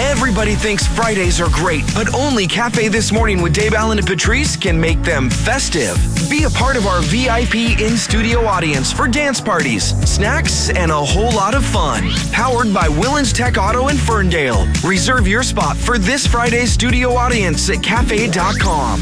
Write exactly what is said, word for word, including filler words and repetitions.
Everybody thinks Fridays are great, but only Cafe This Morning with Dave Allen and Patrice can make them festive. Be a part of our V I P in-studio audience for dance parties, snacks, and a whole lot of fun. Powered by Willens Tech Auto in Ferndale. Reserve your spot for this Friday's studio audience at cafe dot com.